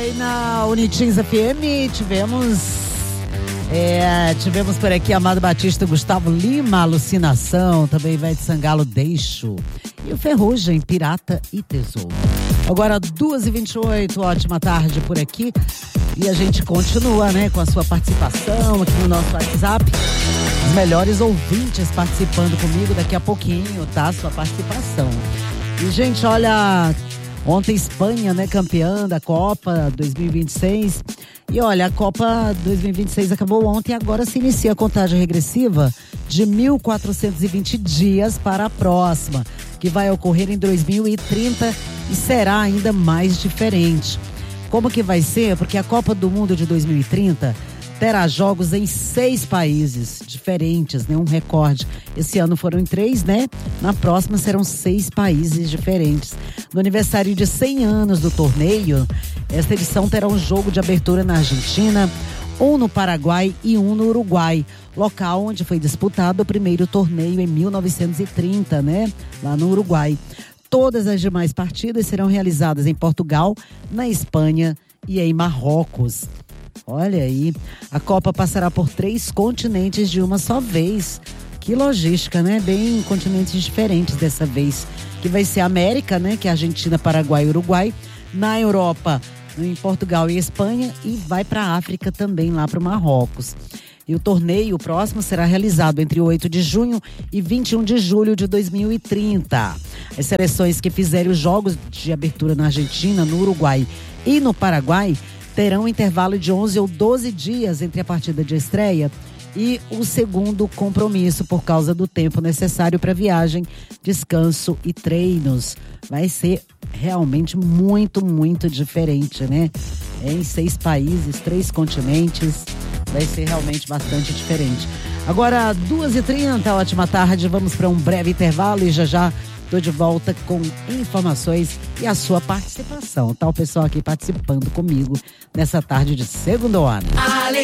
aí na Unitins FM tivemos por aqui Amado Batista, Gustavo Lima, Alucinação, também Ivete Sangalo, Deixo, e o Ferrugem, Pirata e Tesouro. Agora 2h28, ótima tarde por aqui, e a gente continua, né, com a sua participação aqui no nosso WhatsApp. Os melhores ouvintes participando comigo daqui a pouquinho, tá? Sua participação. E, gente, olha, ontem Espanha, né, campeã da Copa 2026. E olha, a Copa 2026 acabou ontem e agora se inicia a contagem regressiva de 1.420 dias para a próxima, que vai ocorrer em 2030 e será ainda mais diferente. Como que vai ser? Porque a Copa do Mundo de 2030 terá jogos em 6 países diferentes, né? Um recorde. Esse ano foram em 3, né? Na próxima serão 6 países diferentes. No aniversário de 100 anos do torneio, esta edição terá um jogo de abertura na Argentina, um no Paraguai e um no Uruguai, local onde foi disputado o primeiro torneio em 1930, né? Lá no Uruguai. Todas as demais partidas serão realizadas em Portugal, na Espanha e em Marrocos. Olha aí, a Copa passará por 3 continentes de uma só vez. Que logística, né? Bem continentes diferentes dessa vez. Que vai ser a América, né? Que é Argentina, Paraguai e Uruguai. Na Europa, em Portugal e Espanha. E vai para a África também, lá para o Marrocos. E o torneio próximo será realizado entre 8 de junho e 21 de julho de 2030. As seleções que fizerem os jogos de abertura na Argentina, no Uruguai e no Paraguai terão um intervalo de 11 ou 12 dias entre a partida de estreia e o segundo compromisso por causa do tempo necessário para viagem, descanso e treinos. Vai ser realmente muito, muito diferente, né? Em 6 países, 3 continentes, vai ser realmente bastante diferente. Agora, 2h30, ótima tarde, vamos para um breve intervalo e já estou de volta com informações e a sua participação, tá? O pessoal aqui participando comigo nessa tarde de segunda-feira.